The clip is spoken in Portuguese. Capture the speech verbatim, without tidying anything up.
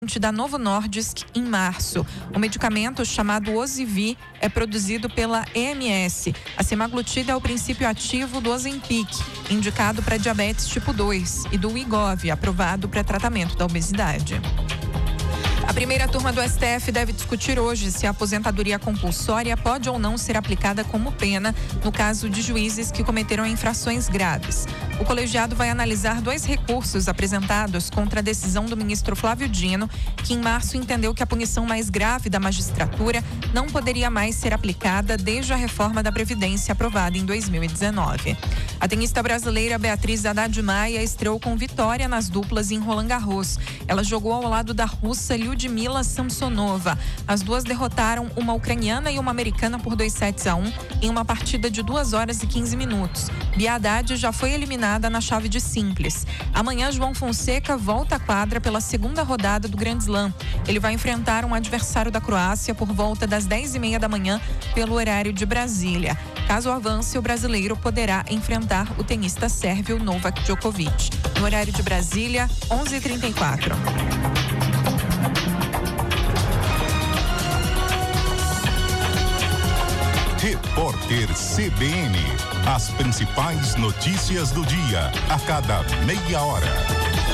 da Novo Nordisk em março. O medicamento, chamado Ozivy, é produzido pela E M S. A semaglutida é o princípio ativo do Ozempic, indicado para diabetes tipo dois, e do Wegovy, aprovado para tratamento da obesidade. A primeira turma do S T F deve discutir hoje se a aposentadoria compulsória pode ou não ser aplicada como pena no caso de juízes que cometeram infrações graves. O colegiado vai analisar dois recursos apresentados contra a decisão do ministro Flávio Dino, que em março entendeu que a punição mais grave da magistratura não poderia mais ser aplicada desde a reforma da Previdência aprovada em dois mil e dezenove. A tenista brasileira Beatriz Haddad Maia estreou com vitória nas duplas em Roland Garros. Ela jogou ao lado da russa Lyudmila Samsonova. As duas derrotaram uma ucraniana e uma americana por dois sets a um em uma partida de duas horas e quinze minutos. Bia Haddad já foi eliminada na chave de simples. Amanhã, João Fonseca volta à quadra pela segunda rodada do Grand Slam. Ele vai enfrentar um adversário da Croácia por volta das dez e meia da manhã pelo horário de Brasília. Caso avance, o brasileiro poderá enfrentar o tenista sérvio Novak Djokovic. No horário de Brasília, onze e trinta e quatro. Repórter C B N. As principais notícias do dia, a cada meia hora.